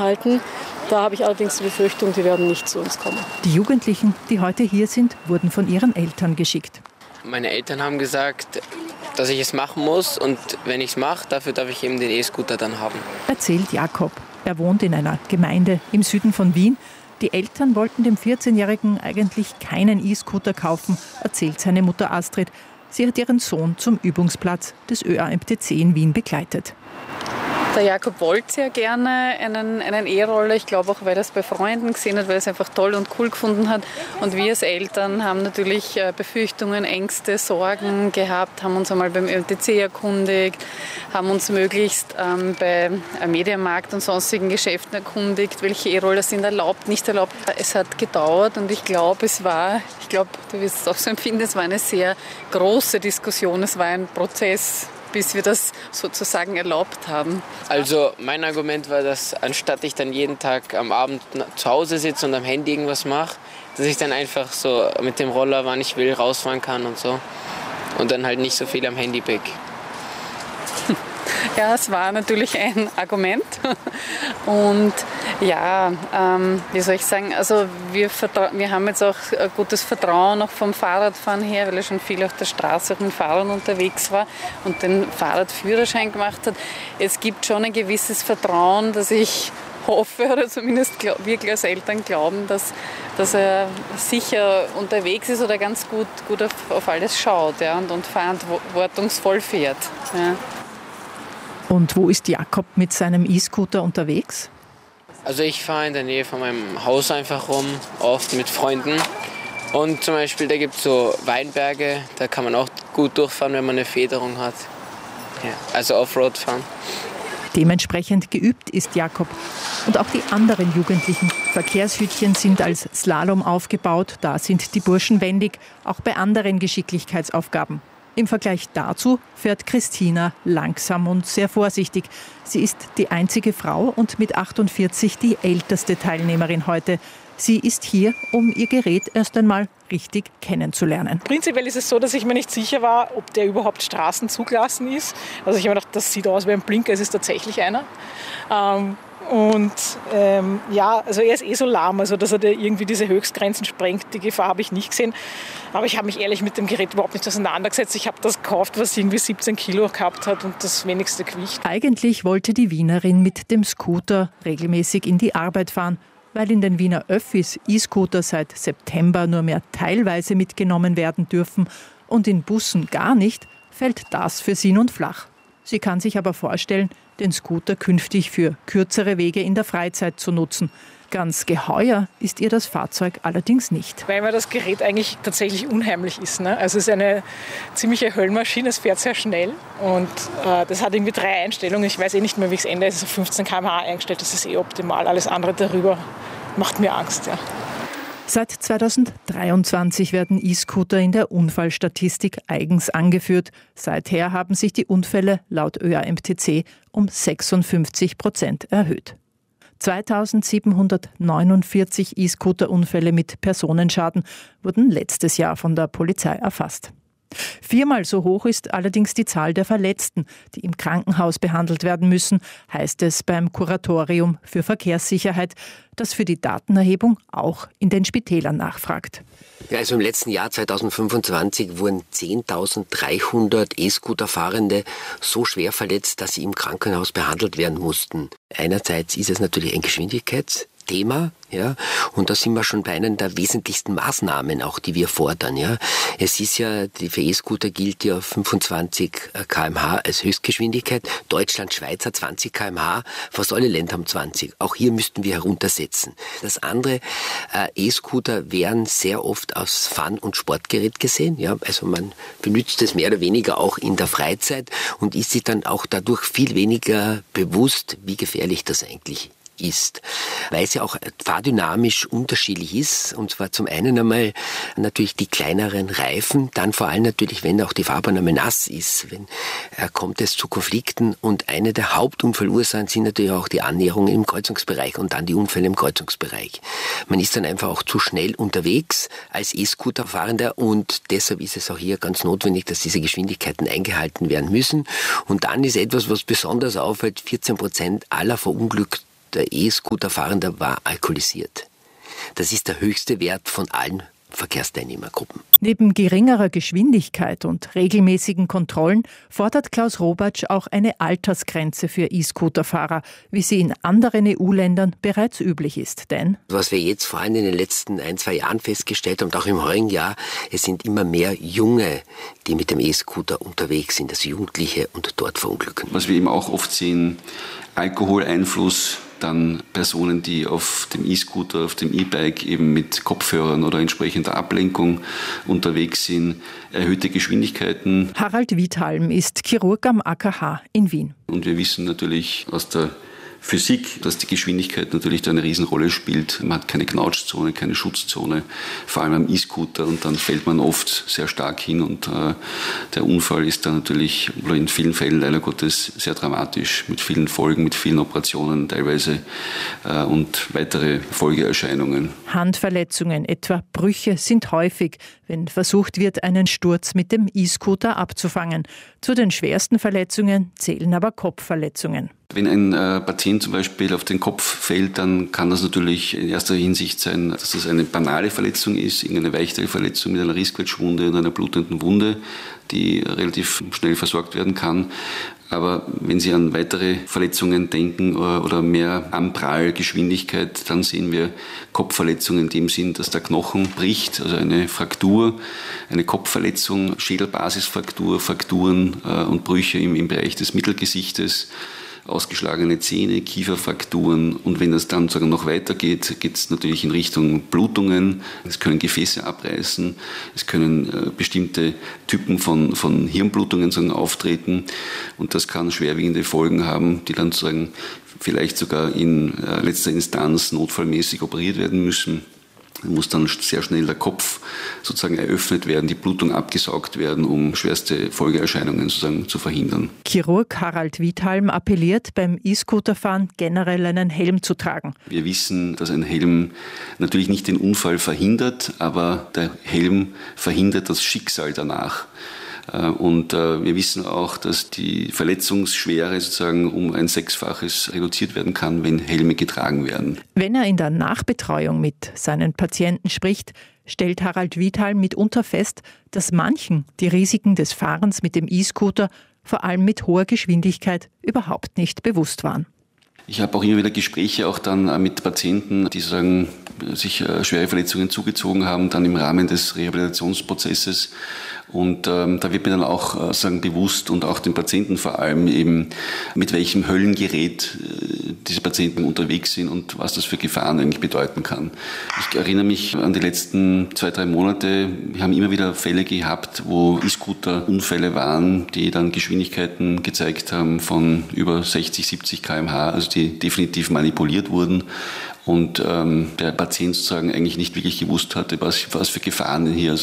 halten. Da habe ich allerdings die Befürchtung, die werden nicht zu uns kommen. Die Jugendlichen, die heute hier sind, wurden von ihren Eltern geschickt. Meine Eltern haben gesagt, dass ich es machen muss und wenn ich es mache, dafür darf ich eben den E-Scooter dann haben. Erzählt Jakob. Er wohnt in einer Gemeinde im Süden von Wien. Die Eltern wollten dem 14-Jährigen eigentlich keinen E-Scooter kaufen, erzählt seine Mutter Astrid. Sie hat ihren Sohn zum Übungsplatz des ÖAMTC in Wien begleitet. Der Jakob wollte sehr gerne einen E-Roller. Ich glaube auch, weil er es bei Freunden gesehen hat, weil er es einfach toll und cool gefunden hat. Und wir als Eltern haben natürlich Befürchtungen, Ängste, Sorgen gehabt, haben uns einmal beim ÖAMTC erkundigt, haben uns möglichst bei Mediamarkt und sonstigen Geschäften erkundigt, welche E-Roller sind erlaubt, nicht erlaubt. Es hat gedauert und ich glaube, du wirst es auch so empfinden, es war eine sehr große Diskussion, es war ein Prozess, bis wir das sozusagen erlaubt haben. Also mein Argument war, dass anstatt ich dann jeden Tag am Abend zu Hause sitze und am Handy irgendwas mache, dass ich dann einfach so mit dem Roller, wann ich will, rausfahren kann und so. Und dann halt nicht so viel am Handy bin. Ja, es war natürlich ein Argument. Und ja, wie soll ich sagen, also wir haben jetzt auch ein gutes Vertrauen auch vom Fahrradfahren her, weil er schon viel auf der Straße auch mit Fahrrad unterwegs war und den Fahrradführerschein gemacht hat. Es gibt schon ein gewisses Vertrauen, dass ich hoffe, oder zumindest wir als Eltern glauben, dass er sicher unterwegs ist oder ganz gut auf alles schaut, ja, und verantwortungsvoll fährt. Ja. Und wo ist Jakob mit seinem E-Scooter unterwegs? Also ich fahre in der Nähe von meinem Haus einfach rum, oft mit Freunden. Und zum Beispiel, da gibt es so Weinberge, da kann man auch gut durchfahren, wenn man eine Federung hat. Ja, also Offroad fahren. Dementsprechend geübt ist Jakob. Und auch die anderen Jugendlichen. Verkehrshütchen sind als Slalom aufgebaut, da sind die Burschen wendig, auch bei anderen Geschicklichkeitsaufgaben. Im Vergleich dazu fährt Christina langsam und sehr vorsichtig. Sie ist die einzige Frau und mit 48 die älteste Teilnehmerin heute. Sie ist hier, um ihr Gerät erst einmal richtig kennenzulernen. Prinzipiell ist es so, dass ich mir nicht sicher war, ob der überhaupt straßenzugelassen ist. Also ich habe mir gedacht, das sieht aus wie ein Blinker, es ist tatsächlich einer. Also er ist so lahm, also dass er irgendwie diese Höchstgrenzen sprengt, die Gefahr habe ich nicht gesehen. Aber ich habe mich ehrlich mit dem Gerät überhaupt nicht auseinandergesetzt. Ich habe das gekauft, was irgendwie 17 Kilo gehabt hat und das wenigste Gewicht. Eigentlich wollte die Wienerin mit dem Scooter regelmäßig in die Arbeit fahren. Weil in den Wiener Öffis E-Scooter seit September nur mehr teilweise mitgenommen werden dürfen und in Bussen gar nicht, fällt das für sie nun flach. Sie kann sich aber vorstellen, den Scooter künftig für kürzere Wege in der Freizeit zu nutzen. Ganz geheuer ist ihr das Fahrzeug allerdings nicht. Weil mir das Gerät eigentlich tatsächlich unheimlich ist. Ne? Also es ist eine ziemliche Höllmaschine, es fährt sehr schnell und das hat irgendwie 3 Einstellungen. Ich weiß nicht mehr, wie es Ende ist. Es ist auf 15 km/h eingestellt, das ist optimal. Alles andere darüber macht mir Angst. Ja. Seit 2023 werden E-Scooter in der Unfallstatistik eigens angeführt. Seither haben sich die Unfälle laut ÖAMTC um 56% erhöht. 2749 E-Scooter-Unfälle mit Personenschaden wurden letztes Jahr von der Polizei erfasst. 4-mal so hoch ist allerdings die Zahl der Verletzten, die im Krankenhaus behandelt werden müssen, heißt es beim Kuratorium für Verkehrssicherheit, das für die Datenerhebung auch in den Spitälern nachfragt. Ja, also im letzten Jahr 2025 wurden 10.300 E-Scooter-Fahrende so schwer verletzt, dass sie im Krankenhaus behandelt werden mussten. Einerseits ist es natürlich ein Geschwindigkeitsthema, ja, und da sind wir schon bei einer der wesentlichsten Maßnahmen, auch die wir fordern, ja. Es ist ja, für E-Scooter gilt ja 25 km/h als Höchstgeschwindigkeit. Deutschland, Schweiz hat 20 km/h, fast alle Länder haben 20. Auch hier müssten wir heruntersetzen. Das andere, E-Scooter werden sehr oft als Fun- und Sportgerät gesehen, ja. Also man benutzt es mehr oder weniger auch in der Freizeit und ist sich dann auch dadurch viel weniger bewusst, wie gefährlich das eigentlich ist, weil es ja auch fahrdynamisch unterschiedlich ist, und zwar zum einen einmal natürlich die kleineren Reifen, dann vor allem natürlich, wenn auch die Fahrbahn einmal nass ist, kommt es zu Konflikten, und eine der Hauptunfallursachen sind natürlich auch die Annäherungen im Kreuzungsbereich und dann die Unfälle im Kreuzungsbereich. Man ist dann einfach auch zu schnell unterwegs als E-Scooter-Fahrender, und deshalb ist es auch hier ganz notwendig, dass diese Geschwindigkeiten eingehalten werden müssen. Und dann ist etwas, was besonders auffällt: 14% aller verunglückten der E-Scooter-Fahrende war alkoholisiert. Das ist der höchste Wert von allen Verkehrsteilnehmergruppen. Neben geringerer Geschwindigkeit und regelmäßigen Kontrollen fordert Klaus Robatsch auch eine Altersgrenze für E-Scooter-Fahrer, wie sie in anderen EU-Ländern bereits üblich ist. Denn was wir jetzt vor allem in den letzten 1-2 Jahren festgestellt haben und auch im heurigen Jahr, es sind immer mehr Junge, die mit dem E-Scooter unterwegs sind, also Jugendliche und dort verunglücken. Was wir eben auch oft sehen, Alkoholeinfluss, dann Personen, die auf dem E-Scooter, auf dem E-Bike eben mit Kopfhörern oder entsprechender Ablenkung unterwegs sind, erhöhte Geschwindigkeiten. Harald Wiedhalm ist Chirurg am AKH in Wien. Und wir wissen natürlich aus der Physik, dass die Geschwindigkeit natürlich da eine Riesenrolle spielt. Man hat keine Knautschzone, keine Schutzzone, vor allem am E-Scooter, und dann fällt man oft sehr stark hin und der Unfall ist dann natürlich in vielen Fällen leider Gottes sehr dramatisch, mit vielen Folgen, mit vielen Operationen teilweise und weitere Folgeerscheinungen. Handverletzungen, etwa Brüche, sind häufig, wenn versucht wird, einen Sturz mit dem E-Scooter abzufangen. Zu den schwersten Verletzungen zählen aber Kopfverletzungen. Wenn ein Patient zum Beispiel auf den Kopf fällt, dann kann das natürlich in erster Hinsicht sein, dass das eine banale Verletzung ist, irgendeine Weichteilverletzung mit einer Rissquetschwunde und einer blutenden Wunde, die relativ schnell versorgt werden kann. Aber wenn Sie an weitere Verletzungen denken oder mehr Anprall, Geschwindigkeit, dann sehen wir Kopfverletzungen in dem Sinn, dass der Knochen bricht, also eine Fraktur, eine Kopfverletzung, Schädelbasisfraktur, Frakturen und Brüche im Bereich des Mittelgesichtes, ausgeschlagene Zähne, Kieferfrakturen, und wenn das dann sogar noch weitergeht, geht es natürlich in Richtung Blutungen. Es können Gefäße abreißen, es können bestimmte Typen von Hirnblutungen auftreten, und das kann schwerwiegende Folgen haben, die dann vielleicht sogar in letzter Instanz notfallmäßig operiert werden müssen. Da muss dann sehr schnell der Kopf eröffnet werden, die Blutung abgesaugt werden, um schwerste Folgeerscheinungen zu verhindern. Chirurg Harald Wiedhalm appelliert, beim E-Scooterfahren generell einen Helm zu tragen. Wir wissen, dass ein Helm natürlich nicht den Unfall verhindert, aber der Helm verhindert das Schicksal danach. Und wir wissen auch, dass die Verletzungsschwere um ein 6-faches reduziert werden kann, wenn Helme getragen werden. Wenn er in der Nachbetreuung mit seinen Patienten spricht, stellt Harald Wiedhalm mitunter fest, dass manchen die Risiken des Fahrens mit dem E-Scooter vor allem mit hoher Geschwindigkeit überhaupt nicht bewusst waren. Ich habe auch immer wieder Gespräche auch dann mit Patienten, die sich schwere Verletzungen zugezogen haben, dann im Rahmen des Rehabilitationsprozesses. Und da wird mir dann auch bewusst, und auch den Patienten vor allem eben, mit welchem Höllengerät diese Patienten unterwegs sind und was das für Gefahren eigentlich bedeuten kann. Ich erinnere mich an die letzten 2-3 Monate. Wir haben immer wieder Fälle gehabt, wo E-Scooter-Unfälle waren, die dann Geschwindigkeiten gezeigt haben von über 60, 70 km/h, also die definitiv manipuliert wurden. Und der Patient eigentlich nicht wirklich gewusst hatte, was für Gefahren hier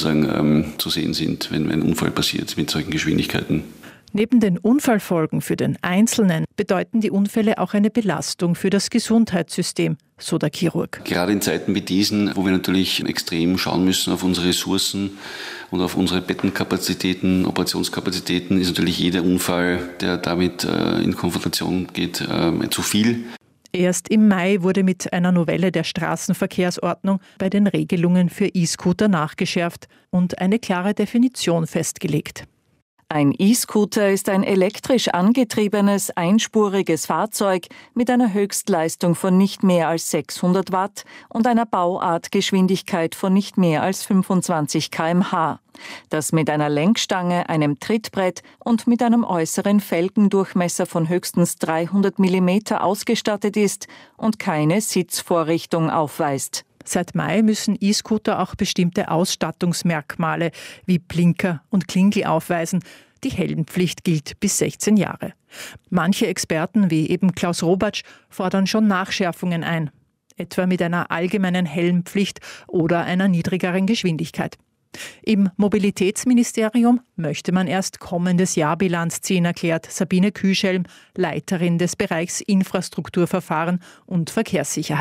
zu sehen sind, wenn ein Unfall passiert mit solchen Geschwindigkeiten. Neben den Unfallfolgen für den Einzelnen bedeuten die Unfälle auch eine Belastung für das Gesundheitssystem, so der Chirurg. Gerade in Zeiten wie diesen, wo wir natürlich extrem schauen müssen auf unsere Ressourcen und auf unsere Bettenkapazitäten, Operationskapazitäten, ist natürlich jeder Unfall, der damit in Konfrontation geht, zu viel. Erst im Mai wurde mit einer Novelle der Straßenverkehrsordnung bei den Regelungen für E-Scooter nachgeschärft und eine klare Definition festgelegt. Ein E-Scooter ist ein elektrisch angetriebenes, einspuriges Fahrzeug mit einer Höchstleistung von nicht mehr als 600 Watt und einer Bauartgeschwindigkeit von nicht mehr als 25 km/h, das mit einer Lenkstange, einem Trittbrett und mit einem äußeren Felgendurchmesser von höchstens 300 mm ausgestattet ist und keine Sitzvorrichtung aufweist. Seit Mai müssen E-Scooter auch bestimmte Ausstattungsmerkmale wie Blinker und Klingel aufweisen. Die Helmpflicht gilt bis 16 Jahre. Manche Experten, wie eben Klaus Robatsch, fordern schon Nachschärfungen ein, etwa mit einer allgemeinen Helmpflicht oder einer niedrigeren Geschwindigkeit. Im Mobilitätsministerium möchte man erst kommendes Jahr Bilanz ziehen, erklärt Sabine Küschelm, Leiterin des Bereichs Infrastrukturverfahren und Verkehrssicherheit.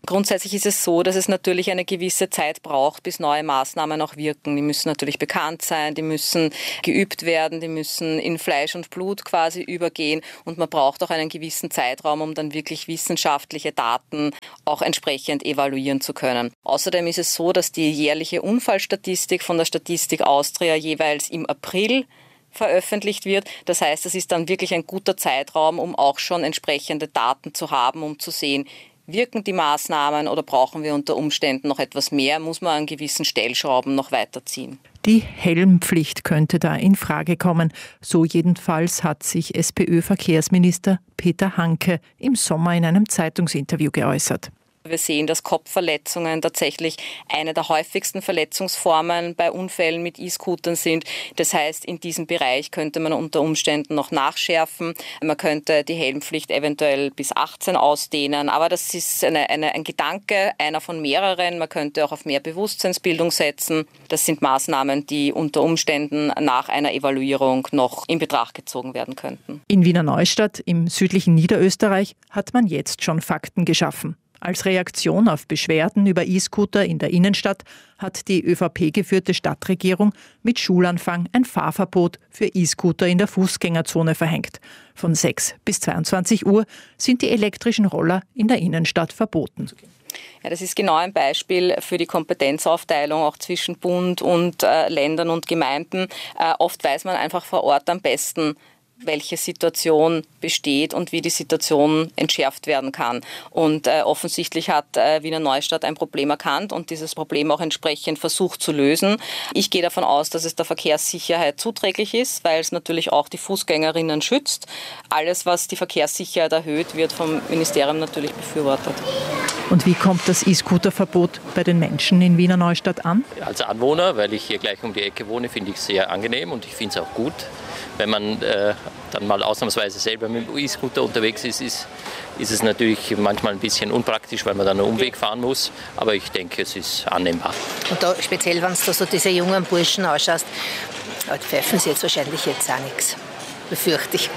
Grundsätzlich ist es so, dass es natürlich eine gewisse Zeit braucht, bis neue Maßnahmen auch wirken. Die müssen natürlich bekannt sein, die müssen geübt werden, die müssen in Fleisch und Blut quasi übergehen und man braucht auch einen gewissen Zeitraum, um dann wirklich wissenschaftliche Daten auch entsprechend evaluieren zu können. Außerdem ist es so, dass die jährliche Unfallstatistik von der Statistik Austria jeweils im April veröffentlicht wird. Das heißt, es ist dann wirklich ein guter Zeitraum, um auch schon entsprechende Daten zu haben, um zu sehen, wirken die Maßnahmen oder brauchen wir unter Umständen noch etwas mehr? Muss man an gewissen Stellschrauben noch weiterziehen? Die Helmpflicht könnte da in Frage kommen. So jedenfalls hat sich SPÖ-Verkehrsminister Peter Hanke im Sommer in einem Zeitungsinterview geäußert. Wir sehen, dass Kopfverletzungen tatsächlich eine der häufigsten Verletzungsformen bei Unfällen mit E-Scootern sind. Das heißt, in diesem Bereich könnte man unter Umständen noch nachschärfen. Man könnte die Helmpflicht eventuell bis 18 ausdehnen. Aber das ist ein Gedanke, einer von mehreren. Man könnte auch auf mehr Bewusstseinsbildung setzen. Das sind Maßnahmen, die unter Umständen nach einer Evaluierung noch in Betracht gezogen werden könnten. In Wiener Neustadt im südlichen Niederösterreich hat man jetzt schon Fakten geschaffen. Als Reaktion auf Beschwerden über E-Scooter in der Innenstadt hat die ÖVP-geführte Stadtregierung mit Schulanfang ein Fahrverbot für E-Scooter in der Fußgängerzone verhängt. Von 6 bis 22 Uhr sind die elektrischen Roller in der Innenstadt verboten. Ja, das ist genau ein Beispiel für die Kompetenzaufteilung auch zwischen Bund und Ländern und Gemeinden. Oft weiß man einfach vor Ort am besten, welche Situation besteht und wie die Situation entschärft werden kann. Und offensichtlich hat Wiener Neustadt ein Problem erkannt und dieses Problem auch entsprechend versucht zu lösen. Ich gehe davon aus, dass es der Verkehrssicherheit zuträglich ist, weil es natürlich auch die Fußgängerinnen schützt. Alles, was die Verkehrssicherheit erhöht, wird vom Ministerium natürlich befürwortet. Und wie kommt das E-Scooter-Verbot bei den Menschen in Wiener Neustadt an? Als Anwohner, weil ich hier gleich um die Ecke wohne, finde ich es sehr angenehm und ich finde es auch gut. Wenn man dann mal ausnahmsweise selber mit dem E-Scooter unterwegs ist es natürlich manchmal ein bisschen unpraktisch, weil man dann einen Umweg fahren muss. Aber ich denke, es ist annehmbar. Und da, speziell, wenn du so diese jungen Burschen ausschaust, pfeifen sie jetzt wahrscheinlich jetzt auch nichts. Befürchte ich.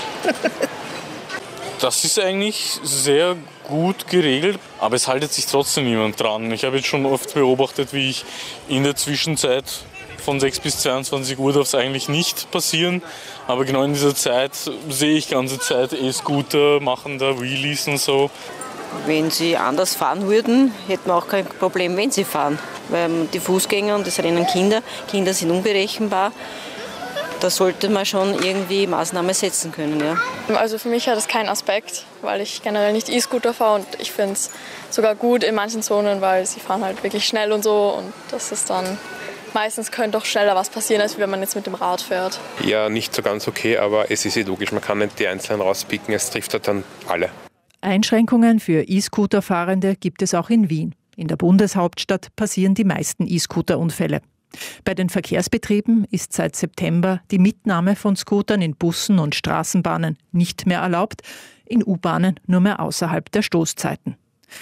Das ist eigentlich sehr gut geregelt, aber es haltet sich trotzdem niemand dran. Ich habe jetzt schon oft beobachtet, wie ich in der Zwischenzeit von 6 bis 22 Uhr darf es eigentlich nicht passieren. Aber genau in dieser Zeit sehe ich die ganze Zeit E-Scooter machen da Wheelies und so. Wenn sie anders fahren würden, hätten wir auch kein Problem, wenn sie fahren. Weil die Fußgänger, und das sind ihnen Kinder sind unberechenbar. Da sollte man schon irgendwie Maßnahmen setzen können. Ja. Also für mich hat das keinen Aspekt, weil ich generell nicht E-Scooter fahre und ich finde es sogar gut in manchen Zonen, weil sie fahren halt wirklich schnell und so und das ist dann... Meistens könnte doch schneller was passieren, als wenn man jetzt mit dem Rad fährt. Ja, nicht so ganz okay, aber es ist logisch. Man kann nicht die Einzelnen rauspicken, es trifft halt dann alle. Einschränkungen für E-Scooter-Fahrende gibt es auch in Wien. In der Bundeshauptstadt passieren die meisten E-Scooter-Unfälle. Bei den Verkehrsbetrieben ist seit September die Mitnahme von Scootern in Bussen und Straßenbahnen nicht mehr erlaubt, in U-Bahnen nur mehr außerhalb der Stoßzeiten.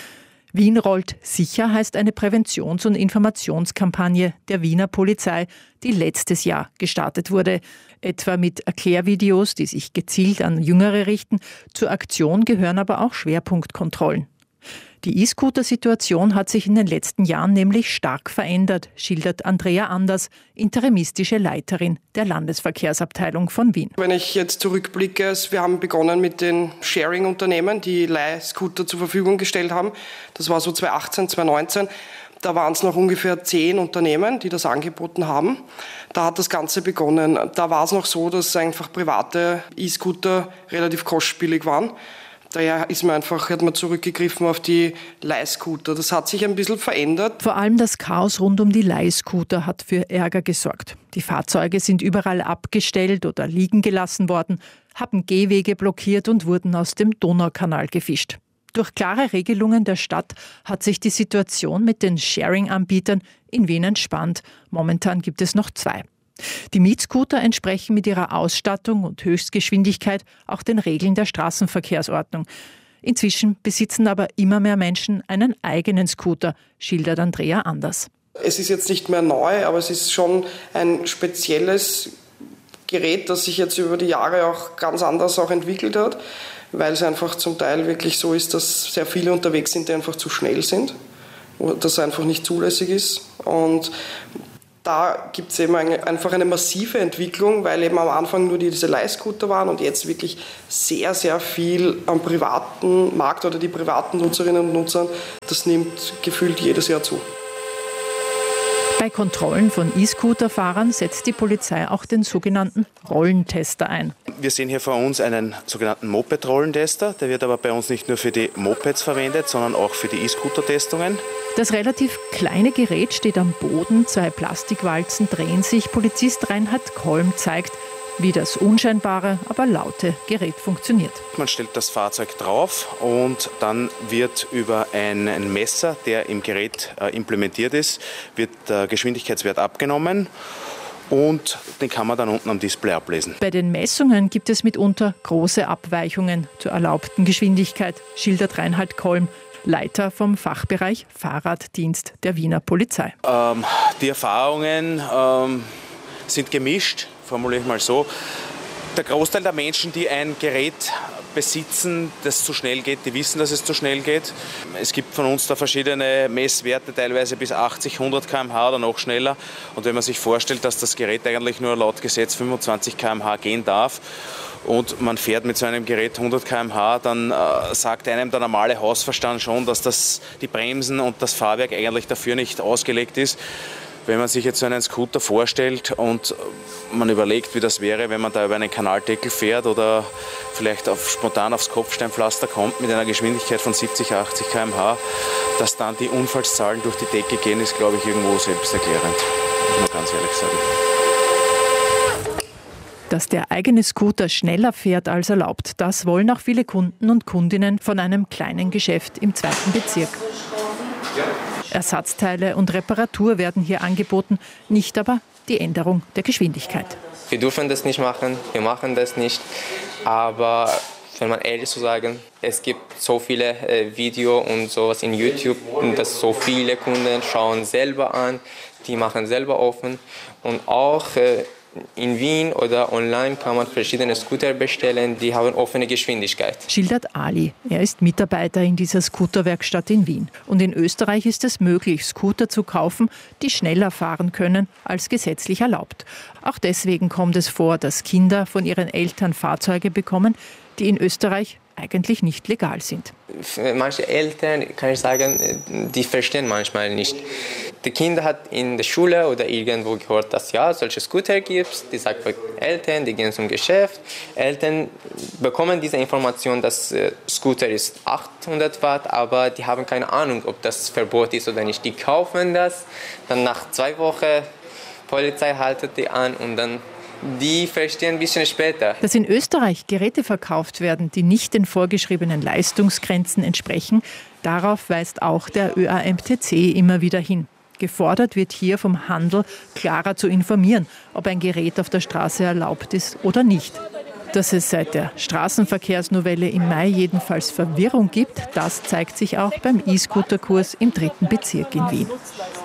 Wien rollt sicher heißt eine Präventions- und Informationskampagne der Wiener Polizei, die letztes Jahr gestartet wurde. Etwa mit Erklärvideos, die sich gezielt an Jüngere richten. Zur Aktion gehören aber auch Schwerpunktkontrollen. Die E-Scooter-Situation hat sich in den letzten Jahren nämlich stark verändert, schildert Andrea Anders, interimistische Leiterin der Landesverkehrsabteilung von Wien. Wenn ich jetzt zurückblicke, wir haben begonnen mit den Sharing-Unternehmen, die Leih-Scooter zur Verfügung gestellt haben. Das war so 2018, 2019. Da waren es noch ungefähr 10 Unternehmen, die das angeboten haben. Da hat das Ganze begonnen. Da war es noch so, dass einfach private E-Scooter relativ kostspielig waren. Daher hat man zurückgegriffen auf die Leihscooter. Das hat sich ein bisschen verändert. Vor allem das Chaos rund um die Leihscooter hat für Ärger gesorgt. Die Fahrzeuge sind überall abgestellt oder liegen gelassen worden, haben Gehwege blockiert und wurden aus dem Donaukanal gefischt. Durch klare Regelungen der Stadt hat sich die Situation mit den Sharing-Anbietern in Wien entspannt. Momentan gibt es noch 2. Die Mietscooter entsprechen mit ihrer Ausstattung und Höchstgeschwindigkeit auch den Regeln der Straßenverkehrsordnung. Inzwischen besitzen aber immer mehr Menschen einen eigenen Scooter, schildert Andrea Anders. Es ist jetzt nicht mehr neu, aber es ist schon ein spezielles Gerät, das sich jetzt über die Jahre auch ganz anders auch entwickelt hat. weil es einfach zum Teil wirklich so ist, dass sehr viele unterwegs sind, die einfach zu schnell sind, das einfach nicht zulässig ist. Und da gibt es eben einfach eine massive Entwicklung, weil eben am Anfang nur diese Leihscooter waren und jetzt wirklich sehr, sehr viel am privaten Markt oder die privaten Nutzerinnen und Nutzer, das nimmt gefühlt jedes Jahr zu. Bei Kontrollen von E-Scooter-Fahrern setzt die Polizei auch den sogenannten Rollentester ein. Wir sehen hier vor uns einen sogenannten Moped-Rollentester. Der wird aber bei uns nicht nur für die Mopeds verwendet, sondern auch für die E-Scooter-Testungen. Das relativ kleine Gerät steht am Boden, 2 Plastikwalzen drehen sich. Polizist Reinhard Kolm zeigt, wie das unscheinbare, aber laute Gerät funktioniert. Man stellt das Fahrzeug drauf und dann wird über ein Messer, der im Gerät implementiert ist, wird der Geschwindigkeitswert abgenommen und den kann man dann unten am Display ablesen. Bei den Messungen gibt es mitunter große Abweichungen zur erlaubten Geschwindigkeit, schildert Reinhard Kolm, Leiter vom Fachbereich Fahrraddienst der Wiener Polizei. Die Erfahrungen sind gemischt. Formuliere ich mal so. Der Großteil der Menschen, die ein Gerät besitzen, das zu schnell geht, die wissen, dass es zu schnell geht. Es gibt von uns da verschiedene Messwerte, teilweise bis 80, 100 km/h oder noch schneller. Und wenn man sich vorstellt, dass das Gerät eigentlich nur laut Gesetz 25 km/h gehen darf und man fährt mit so einem Gerät 100 km/h, dann sagt einem der normale Hausverstand schon, dass die Bremsen und das Fahrwerk eigentlich dafür nicht ausgelegt ist. Wenn man sich jetzt so einen Scooter vorstellt und man überlegt, wie das wäre, wenn man da über einen Kanaldeckel fährt oder vielleicht spontan aufs Kopfsteinpflaster kommt mit einer Geschwindigkeit von 70, 80 km/h, dass dann die Unfallszahlen durch die Decke gehen, ist, glaube ich, irgendwo selbsterklärend, muss man ganz ehrlich sagen. Dass der eigene Scooter schneller fährt als erlaubt, das wollen auch viele Kunden und Kundinnen von einem kleinen Geschäft im 2. Bezirk. Ersatzteile und Reparatur werden hier angeboten, nicht aber die Änderung der Geschwindigkeit. Wir dürfen das nicht machen, wir machen das nicht, aber wenn man ehrlich zu sagen, es gibt so viele Videos und sowas in YouTube, dass so viele Kunden schauen selber an, die machen selber offen und auch in Wien oder online kann man verschiedene Scooter bestellen, die haben offene Geschwindigkeit. Schildert Ali. Er ist Mitarbeiter in dieser Scooterwerkstatt in Wien. Und in Österreich ist es möglich, Scooter zu kaufen, die schneller fahren können als gesetzlich erlaubt. Auch deswegen kommt es vor, dass Kinder von ihren Eltern Fahrzeuge bekommen, die in Österreich eigentlich nicht legal sind. Manche Eltern, kann ich sagen, die verstehen manchmal nicht. Die Kinder hat in der Schule oder irgendwo gehört, dass ja solche Scooter gibt. Die sagt Eltern, die gehen zum Geschäft. Eltern bekommen diese Information, dass Scooter ist 800 Watt, aber die haben keine Ahnung, ob das Verbot ist oder nicht. Die kaufen das, dann nach 2 Wochen Polizei haltet die an und dann die verstehen ein bisschen später. Dass in Österreich Geräte verkauft werden, die nicht den vorgeschriebenen Leistungsgrenzen entsprechen, darauf weist auch der ÖAMTC immer wieder hin. Gefordert wird hier vom Handel, klarer zu informieren, ob ein Gerät auf der Straße erlaubt ist oder nicht. Dass es seit der Straßenverkehrsnovelle im Mai jedenfalls Verwirrung gibt, das zeigt sich auch beim E-Scooter-Kurs im 3. Bezirk in Wien.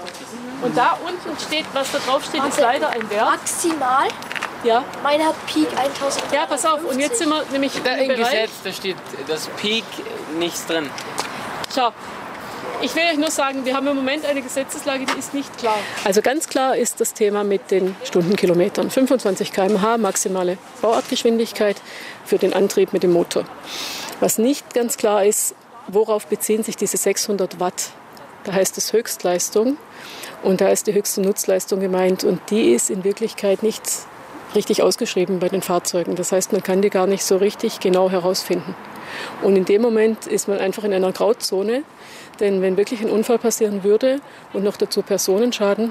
Und da unten steht, was da drauf steht, ist leider ein Wert. Maximal? Ja. Meine hat Peak 1000. Ja, pass auf. Und jetzt sind wir nämlich da im Gesetz, da steht das Peak nichts drin. Schau, ich will euch nur sagen, wir haben im Moment eine Gesetzeslage, die ist nicht klar. Also ganz klar ist das Thema mit den Stundenkilometern. 25 km/h maximale Bauartgeschwindigkeit für den Antrieb mit dem Motor. Was nicht ganz klar ist, worauf beziehen sich diese 600 Watt? Da heißt es Höchstleistung und da ist die höchste Nutzleistung gemeint und die ist in Wirklichkeit nicht richtig ausgeschrieben bei den Fahrzeugen. Das heißt, man kann die gar nicht so richtig genau herausfinden. Und in dem Moment ist man einfach in einer Grauzone, denn wenn wirklich ein Unfall passieren würde und noch dazu Personenschaden,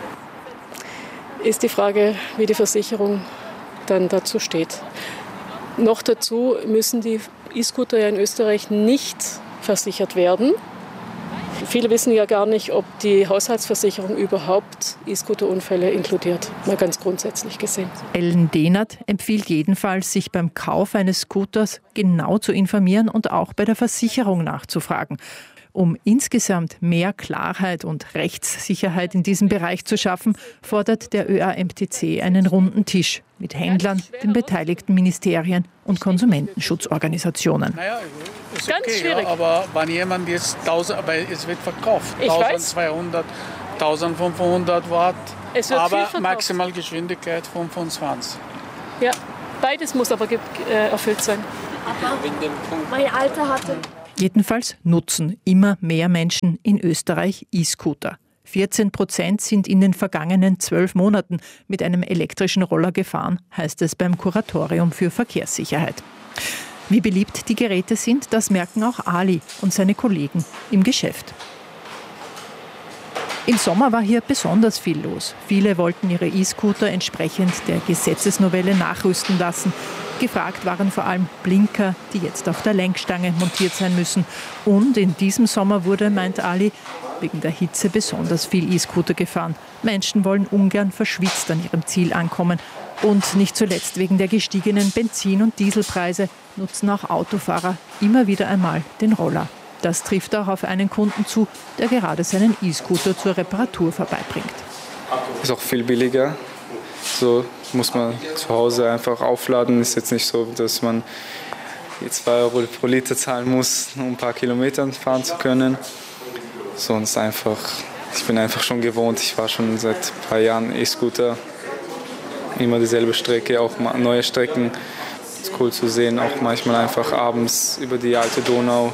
ist die Frage, wie die Versicherung dann dazu steht. Noch dazu müssen die E-Scooter ja in Österreich nicht versichert werden. Viele wissen ja gar nicht, ob die Haushaltsversicherung überhaupt E-Scooter-Unfälle inkludiert, mal ganz grundsätzlich gesehen. Ellen Dehnert empfiehlt jedenfalls, sich beim Kauf eines Scooters genau zu informieren und auch bei der Versicherung nachzufragen. Um insgesamt mehr Klarheit und Rechtssicherheit in diesem Bereich zu schaffen, fordert der ÖAMTC einen runden Tisch mit Händlern, den beteiligten Ministerien und Konsumentenschutzorganisationen. Naja, ist Ganz okay, schwierig. Ja, aber wenn jemand jetzt 1000, aber es wird verkauft, Ich 1200, 1500 Watt, Es wird viel aber verkauft. Maximalgeschwindigkeit 25. Ja, beides muss aber erfüllt sein. Mein Alter hatte. Jedenfalls nutzen immer mehr Menschen in Österreich E-Scooter. 14% sind in den vergangenen 12 Monaten mit einem elektrischen Roller gefahren, heißt es beim Kuratorium für Verkehrssicherheit. Wie beliebt die Geräte sind, das merken auch Ali und seine Kollegen im Geschäft. Im Sommer war hier besonders viel los. Viele wollten ihre E-Scooter entsprechend der Gesetzesnovelle nachrüsten lassen. Gefragt waren vor allem Blinker, die jetzt auf der Lenkstange montiert sein müssen. Und in diesem Sommer wurde, meint Ali, wegen der Hitze besonders viel E-Scooter gefahren. Menschen wollen ungern verschwitzt an ihrem Ziel ankommen. Und nicht zuletzt wegen der gestiegenen Benzin- und Dieselpreise nutzen auch Autofahrer immer wieder einmal den Roller. Das trifft auch auf einen Kunden zu, der gerade seinen E-Scooter zur Reparatur vorbeibringt. Ist auch viel billiger. So muss man zu Hause einfach aufladen. Ist jetzt nicht so, dass man 2 Euro pro Liter zahlen muss, um ein paar Kilometer fahren zu können. Sonst einfach, ich bin einfach schon gewohnt. Ich fahre schon seit ein paar Jahren E-Scooter. Immer dieselbe Strecke, auch neue Strecken. Es ist cool zu sehen, auch manchmal einfach abends über die alte Donau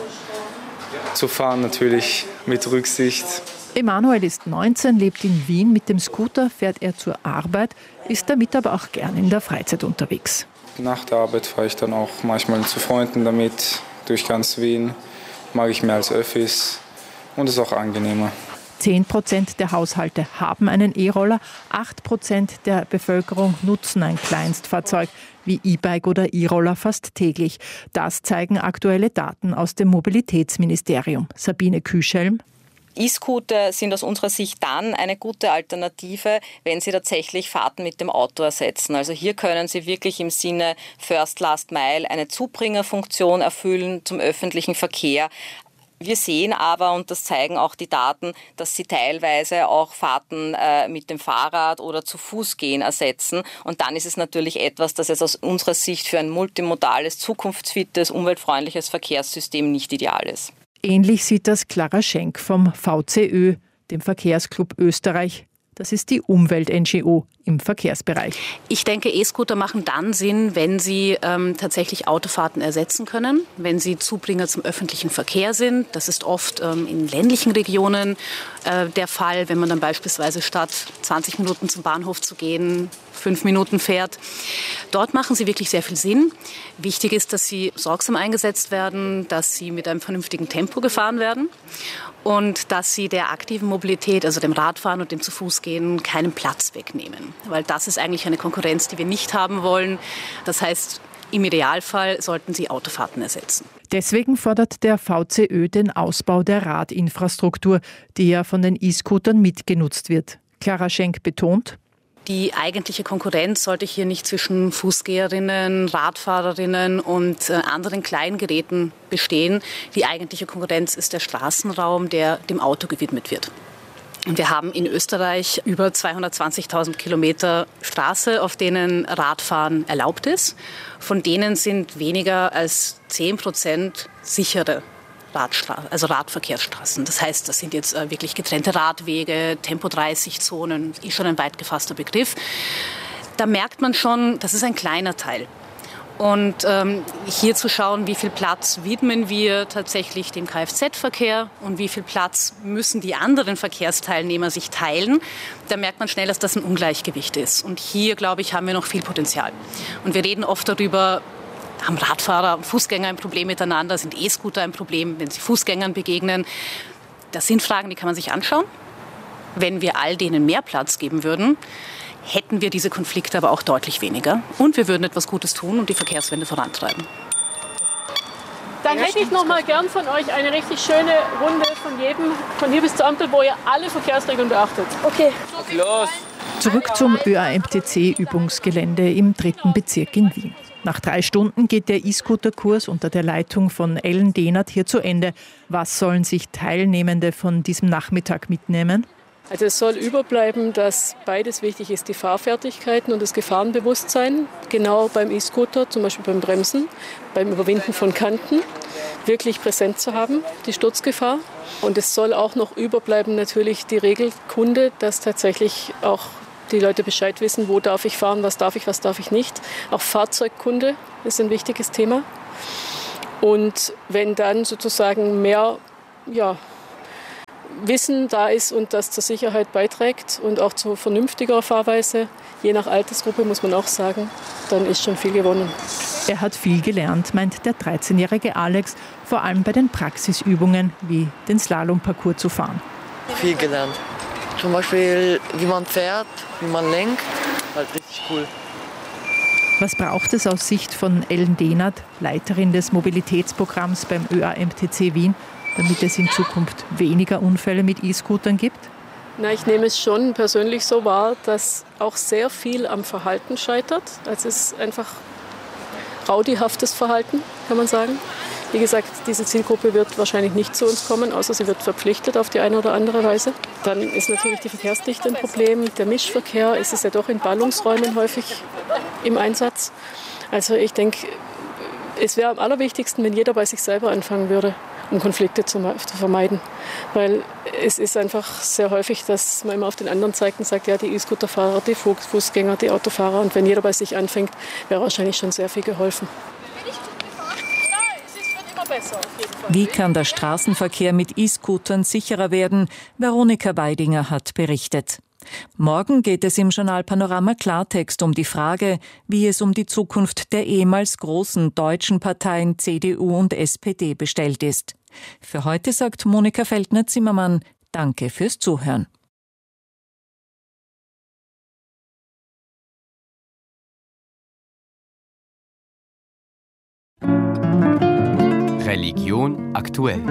zu fahren, natürlich mit Rücksicht. Emanuel ist 19, lebt in Wien. Mit dem Scooter fährt er zur Arbeit, ist damit aber auch gern in der Freizeit unterwegs. Nach der Arbeit fahre ich dann auch manchmal zu Freunden damit, durch ganz Wien. Mag ich mehr als Öffis und ist auch angenehmer. 10% der Haushalte haben einen E-Roller, 8% der Bevölkerung nutzen ein Kleinstfahrzeug wie E-Bike oder E-Roller fast täglich. Das zeigen aktuelle Daten aus dem Mobilitätsministerium. Sabine Küschelm. E-Scooter sind aus unserer Sicht dann eine gute Alternative, wenn sie tatsächlich Fahrten mit dem Auto ersetzen. Also hier können sie wirklich im Sinne First Last Mile eine Zubringerfunktion erfüllen zum öffentlichen Verkehr. Wir sehen aber, und das zeigen auch die Daten, dass sie teilweise auch Fahrten mit dem Fahrrad oder zu Fuß gehen ersetzen. Und dann ist es natürlich etwas, das jetzt aus unserer Sicht für ein multimodales, zukunftsfittes, umweltfreundliches Verkehrssystem nicht ideal ist. Ähnlich sieht das Clara Schenk vom VCÖ, dem Verkehrsclub Österreich. Das ist die Umwelt-NGO im Verkehrsbereich. Ich denke, E-Scooter machen dann Sinn, wenn sie tatsächlich Autofahrten ersetzen können, wenn sie Zubringer zum öffentlichen Verkehr sind. Das ist oft in ländlichen Regionen der Fall, wenn man dann beispielsweise statt 20 Minuten zum Bahnhof zu gehen, 5 Minuten fährt. Dort machen sie wirklich sehr viel Sinn. Wichtig ist, dass sie sorgsam eingesetzt werden, dass sie mit einem vernünftigen Tempo gefahren werden und dass sie der aktiven Mobilität, also dem Radfahren und dem Zu-Fuß-Gehen, keinen Platz wegnehmen. Weil das ist eigentlich eine Konkurrenz, die wir nicht haben wollen. Das heißt, im Idealfall sollten sie Autofahrten ersetzen. Deswegen fordert der VCÖ den Ausbau der Radinfrastruktur, die ja von den E-Scootern mitgenutzt wird. Clara Schenk betont: Die eigentliche Konkurrenz sollte hier nicht zwischen Fußgeherinnen, Radfahrerinnen und anderen Kleingeräten bestehen. Die eigentliche Konkurrenz ist der Straßenraum, der dem Auto gewidmet wird. Und wir haben in Österreich über 220.000 Kilometer Straße, auf denen Radfahren erlaubt ist. Von denen sind weniger als 10% sichere Radverkehrsstraßen. Das heißt, das sind jetzt wirklich getrennte Radwege, Tempo-30-Zonen, ist schon ein weit gefasster Begriff. Da merkt man schon, das ist ein kleiner Teil. Und hier zu schauen, wie viel Platz widmen wir tatsächlich dem Kfz-Verkehr und wie viel Platz müssen die anderen Verkehrsteilnehmer sich teilen, da merkt man schnell, dass das ein Ungleichgewicht ist. Und hier, glaube ich, haben wir noch viel Potenzial. Und wir reden oft darüber, haben Radfahrer und Fußgänger ein Problem miteinander, sind E-Scooter ein Problem, wenn sie Fußgängern begegnen. Das sind Fragen, die kann man sich anschauen. Wenn wir all denen mehr Platz geben würden, hätten wir diese Konflikte aber auch deutlich weniger. Und wir würden etwas Gutes tun und die Verkehrswende vorantreiben. Dann hätte ich noch mal gern von euch eine richtig schöne Runde von hier bis zur Ampel, wo ihr alle Verkehrsregeln beachtet. Okay. Los! Zurück zum ÖAMTC-Übungsgelände im 3. Bezirk in Wien. Nach 3 Stunden geht der E-Scooter-Kurs unter der Leitung von Ellen Dehnert hier zu Ende. Was sollen sich Teilnehmende von diesem Nachmittag mitnehmen? Also es soll überbleiben, dass beides wichtig ist, die Fahrfertigkeiten und das Gefahrenbewusstsein, genau beim E-Scooter, zum Beispiel beim Bremsen, beim Überwinden von Kanten, wirklich präsent zu haben, die Sturzgefahr. Und es soll auch noch überbleiben natürlich die Regelkunde, dass tatsächlich auch die Leute Bescheid wissen, wo darf ich fahren, was darf ich nicht. Auch Fahrzeugkunde ist ein wichtiges Thema. Und wenn dann sozusagen mehr Wissen da ist und das zur Sicherheit beiträgt und auch zu vernünftiger Fahrweise, je nach Altersgruppe muss man auch sagen, dann ist schon viel gewonnen. Er hat viel gelernt, meint der 13-jährige Alex, vor allem bei den Praxisübungen wie den Slalomparcours zu fahren. Viel gelernt. Zum Beispiel, wie man fährt, wie man lenkt, halt richtig cool. Was braucht es aus Sicht von Ellen Dehnert, Leiterin des Mobilitätsprogramms beim ÖAMTC Wien, damit es in Zukunft weniger Unfälle mit E-Scootern gibt? Ich nehme es schon persönlich so wahr, dass auch sehr viel am Verhalten scheitert. Also es ist einfach raudihaftes Verhalten, kann man sagen. Wie gesagt, diese Zielgruppe wird wahrscheinlich nicht zu uns kommen, außer sie wird verpflichtet auf die eine oder andere Weise. Dann ist natürlich die Verkehrsdichte ein Problem. Der Mischverkehr ist es ja doch in Ballungsräumen häufig im Einsatz. Also ich denke, es wäre am allerwichtigsten, wenn jeder bei sich selber anfangen würde, um Konflikte zu vermeiden. Weil es ist einfach sehr häufig, dass man immer auf den anderen zeigt und sagt, ja, die E-Scooterfahrer, die Fußgänger, die Autofahrer. Und wenn jeder bei sich anfängt, wäre wahrscheinlich schon sehr viel geholfen. Wie kann der Straßenverkehr mit E-Scootern sicherer werden? Veronika Weidinger hat berichtet. Morgen geht es im Journal Panorama Klartext um die Frage, wie es um die Zukunft der ehemals großen deutschen Parteien CDU und SPD bestellt ist. Für heute sagt Monika Feldner-Zimmermann, danke fürs Zuhören. Religion aktuell.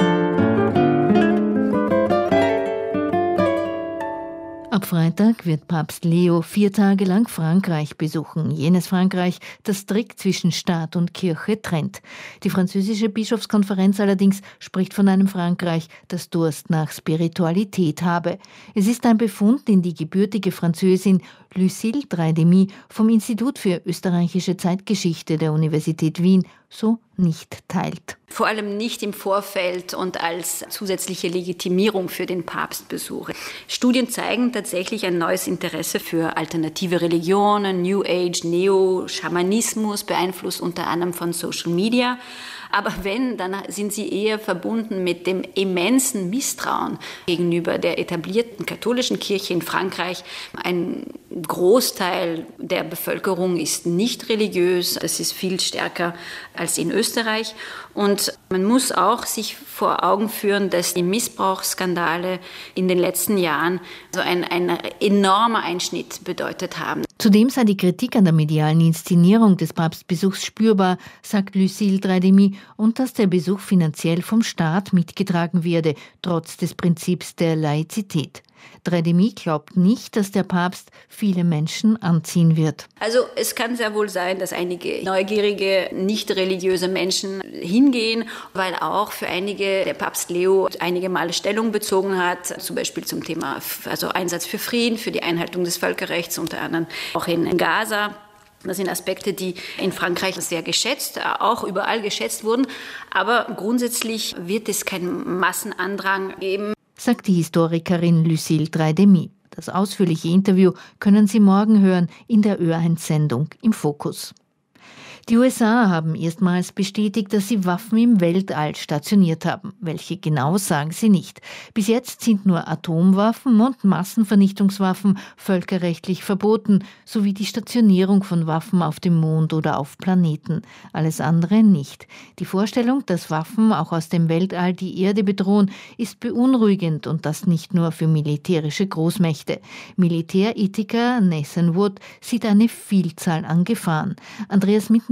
Ab Freitag wird Papst Leo 4 Tage lang Frankreich besuchen. Jenes Frankreich, das strikt zwischen Staat und Kirche trennt. Die französische Bischofskonferenz allerdings spricht von einem Frankreich, das Durst nach Spiritualität habe. Es ist ein Befund, den die gebürtige Französin Lucille Dreidemi vom Institut für österreichische Zeitgeschichte der Universität Wien so nicht teilt. Vor allem nicht im Vorfeld und als zusätzliche Legitimierung für den Papstbesuch. Studien zeigen tatsächlich ein neues Interesse für alternative Religionen, New Age, Neo-Schamanismus, beeinflusst unter anderem von Social Media. Aber wenn, dann sind sie eher verbunden mit dem immensen Misstrauen gegenüber der etablierten katholischen Kirche in Frankreich. Ein Großteil der Bevölkerung ist nicht religiös. Das ist viel stärker als in Österreich. Und man muss auch sich vor Augen führen, dass die Missbrauchsskandale in den letzten Jahren so ein enormer Einschnitt bedeutet haben. Zudem sei die Kritik an der medialen Inszenierung des Papstbesuchs spürbar, sagt Lucille Dreidemi, und dass der Besuch finanziell vom Staat mitgetragen werde, trotz des Prinzips der Laizität. Dreidemi glaubt nicht, dass der Papst viele Menschen anziehen wird. Also es kann sehr wohl sein, dass einige neugierige, nicht religiöse Menschen hingehen, weil auch für einige der Papst Leo einige Male Stellung bezogen hat, zum Beispiel zum Thema Einsatz für Frieden, für die Einhaltung des Völkerrechts, unter anderem auch in Gaza. Das sind Aspekte, die in Frankreich sehr geschätzt, auch überall geschätzt wurden. Aber grundsätzlich wird es keinen Massenandrang geben, sagt die Historikerin Lucille Dreidemi. Das ausführliche Interview können Sie morgen hören in der Ö1-Sendung im Fokus. Die USA haben erstmals bestätigt, dass sie Waffen im Weltall stationiert haben. Welche genau, sagen sie nicht. Bis jetzt sind nur Atomwaffen und Massenvernichtungswaffen völkerrechtlich verboten, sowie die Stationierung von Waffen auf dem Mond oder auf Planeten. Alles andere nicht. Die Vorstellung, dass Waffen auch aus dem Weltall die Erde bedrohen, ist beunruhigend, und das nicht nur für militärische Großmächte. Militärethiker Nathan Wood sieht eine Vielzahl an Gefahren. Andreas Mittendorf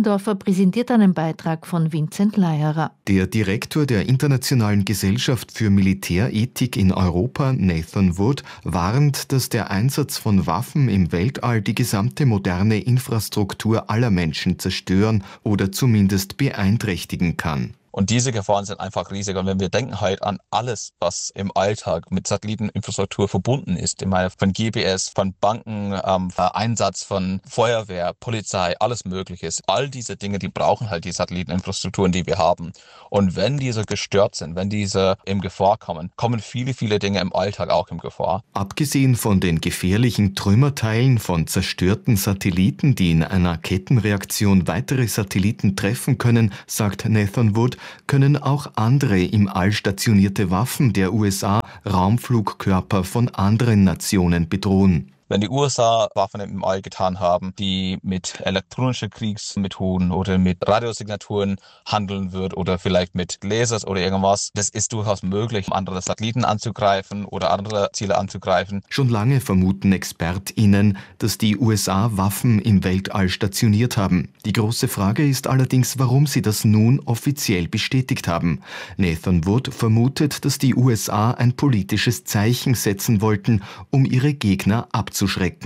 Oberndorfer präsentiert einen Beitrag von Vincent Leierer. Der Direktor der Internationalen Gesellschaft für Militärethik in Europa, Nathan Wood, warnt, dass der Einsatz von Waffen im Weltall die gesamte moderne Infrastruktur aller Menschen zerstören oder zumindest beeinträchtigen kann. Und diese Gefahren sind einfach riesig. Und wenn wir denken halt an alles, was im Alltag mit Satelliteninfrastruktur verbunden ist, ich meine von GPS, von Banken, Einsatz von Feuerwehr, Polizei, alles Mögliche. All diese Dinge, die brauchen halt die Satelliteninfrastrukturen, die wir haben. Und wenn diese gestört sind, wenn diese in Gefahr kommen, kommen viele, viele Dinge im Alltag auch in Gefahr. Abgesehen von den gefährlichen Trümmerteilen von zerstörten Satelliten, die in einer Kettenreaktion weitere Satelliten treffen können, sagt Nathan Wood, können auch andere im All stationierte Waffen der USA Raumflugkörper von anderen Nationen bedrohen. Wenn die USA Waffen im All getan haben, die mit elektronischen Kriegsmethoden oder mit Radiosignaturen handeln wird oder vielleicht mit Lasers oder irgendwas, das ist durchaus möglich, andere Satelliten anzugreifen oder andere Ziele anzugreifen. Schon lange vermuten ExpertInnen, dass die USA Waffen im Weltall stationiert haben. Die große Frage ist allerdings, warum sie das nun offiziell bestätigt haben. Nathan Wood vermutet, dass die USA ein politisches Zeichen setzen wollten, um ihre Gegner abzuschrecken.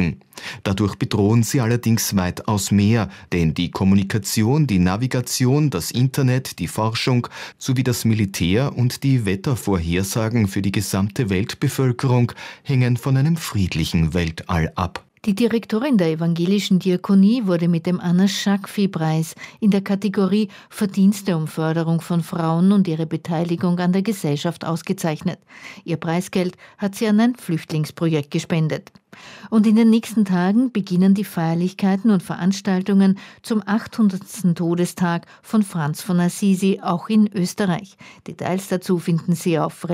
Dadurch bedrohen sie allerdings weitaus mehr, denn die Kommunikation, die Navigation, das Internet, die Forschung sowie das Militär und die Wettervorhersagen für die gesamte Weltbevölkerung hängen von einem friedlichen Weltall ab. Die Direktorin der Evangelischen Diakonie wurde mit dem Anna-Schakfi-Preis in der Kategorie Verdienste um Förderung von Frauen und ihre Beteiligung an der Gesellschaft ausgezeichnet. Ihr Preisgeld hat sie an ein Flüchtlingsprojekt gespendet. Und in den nächsten Tagen beginnen die Feierlichkeiten und Veranstaltungen zum 800. Todestag von Franz von Assisi, auch in Österreich. Details dazu finden Sie auf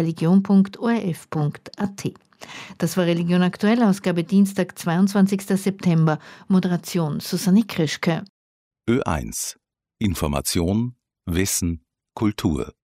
religion.orf.at. Das war Religion aktuell, Ausgabe Dienstag, 22. September. Moderation Susanne Krischke. Ö1. Information, Wissen, Kultur.